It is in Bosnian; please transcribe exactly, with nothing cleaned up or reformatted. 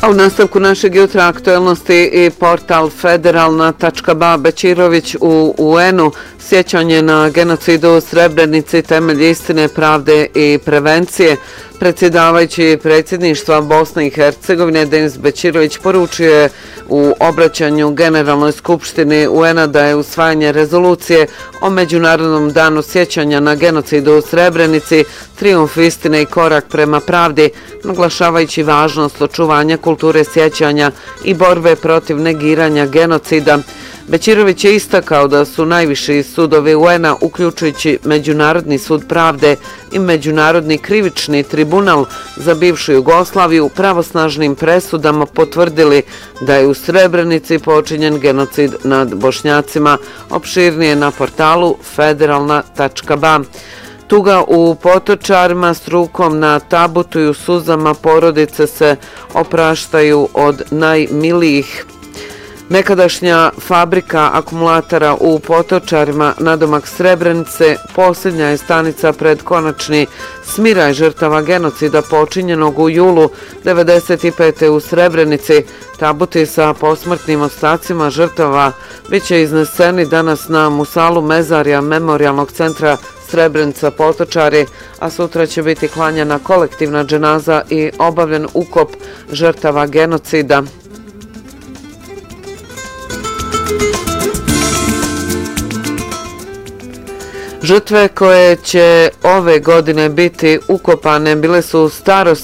A u nastavku našeg jutra aktuelnosti i portal federalna tačka ba Bećirović u U N-u sjećanje na genocidu u Srebrenici, temelj istine, pravde i prevencije. Predsjedavajući predsjedništva Bosne i Hercegovine Denis Bećirović poručio je u obraćanju Generalnoj skupštini U N-a da je usvajanje rezolucije o Međunarodnom danu sjećanja na genocidu u Srebrenici trijumf istine i korak prema pravdi, naglašavajući važnost očuvanja kulture sjećanja i borbe protiv negiranja genocida. Bećirović je istakao da su najviši sudovi U N-a, uključujući Međunarodni sud pravde i Međunarodni krivični tribunal za bivšu Jugoslaviju, pravosnažnim presudama potvrdili da je u Srebrenici počinjen genocid nad Bošnjacima. Opširnije na portalu federalna tačka ba. Tuga u Potočarima, s rukom na tabutu i u suzama porodice se opraštaju od najmilijih. Nekadašnja fabrika akumulatora u Potočarima, nadomak Srebrenice, posljednja je stanica pred konačni smiraj žrtava genocida počinjenog u julu devedeset pete. u Srebrenici. Tabuti sa posmrtnim ostacima žrtava bit će izneseni danas na musalu mezarja Memorijalnog centra Srebrenica Potočari, a sutra će biti klanjana kolektivna dženaza i obavljen ukop žrtava genocida. Žrtve koje će ove godine biti ukopane bile su starosti